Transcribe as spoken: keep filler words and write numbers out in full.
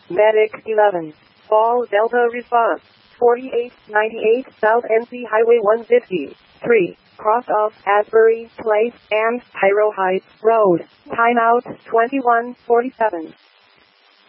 Medic eleven. Fall Delta response. forty-eight ninety-eight South N C Highway one fifty-three. Cross of Asbury Place and Pyro Heights Road. Timeout twenty-one forty-seven.